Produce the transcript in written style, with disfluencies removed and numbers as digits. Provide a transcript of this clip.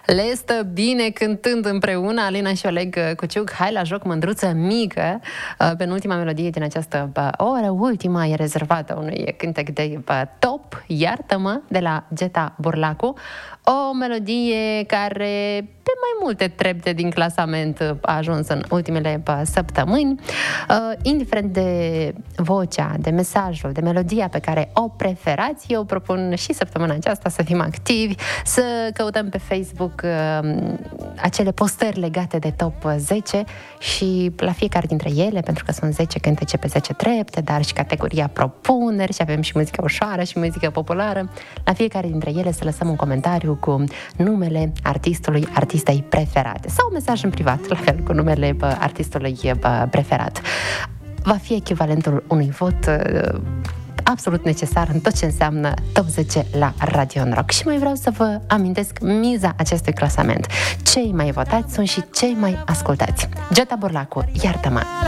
Le stă bine cântând împreună Alina și Oleg Cuciuc. Hai la joc, mândruță mică. Penultima melodie din această oră, ultima e rezervată unui cântec de top, Iartă-mă, de la Geta Burlacu. O melodie care pe mai multe trepte din clasament a ajuns în ultimele săptămâni. Indiferent de vocea, de mesajul, de melodia pe care o preferați, eu propun și săptămâna aceasta să fim activi, să căutăm pe Facebook acele postări legate de top 10 și la fiecare dintre ele, pentru că sunt 10 cântece pe 10 trepte, dar și categoria propuneri și avem și muzică ușoară și muzică populară, la fiecare dintre ele să lăsăm un comentariu cu numele artistului, artistei preferate sau un mesaj în privat, la fel cu numele artistului preferat. Va fi echivalentul unui vot absolut necesar în tot ce înseamnă top 10 la Radio Rock. Și mai vreau să vă amintesc miza acestui clasament. Cei mai votați sunt și cei mai ascultați. Geta Burlacu, Iartă-mă!